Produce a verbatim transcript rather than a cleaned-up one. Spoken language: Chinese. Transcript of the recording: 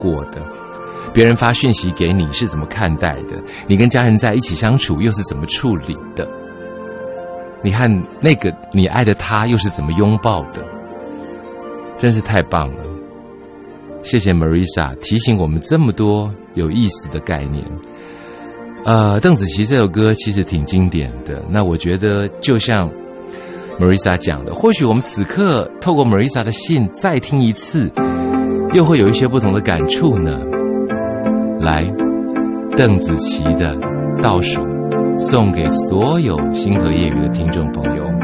过的？别人发讯息给你是怎么看待的？你跟家人在一起相处又是怎么处理的？你看那个你爱的他又是怎么拥抱的？真是太棒了！谢谢 Marisa 提醒我们这么多有意思的概念。呃，邓紫棋这首歌其实挺经典的。那我觉得就像 Marisa 讲的，或许我们此刻透过 Marisa 的信再听一次，又会有一些不同的感触呢。来，邓紫棋的倒数送给所有星河夜语的听众朋友。